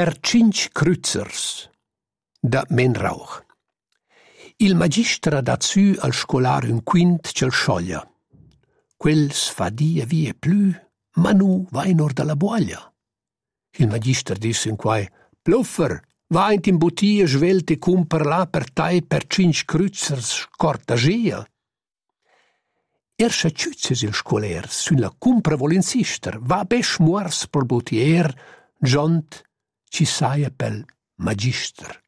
per 5 kruzers da Menrauch. Il magister ha dat su al scolar un quint c'el scioglia. Quels fa dia vie plü, ma nu va in or dalla buoglia. Il magister disse in quai, Pluffer, va in bottiglia svelte cumper là per tai per 5 kruzers cortagia. Sciacciuzes il scoler, sulla cumpra vol insister, va besch muors per bottier, giont ci saia pel magister.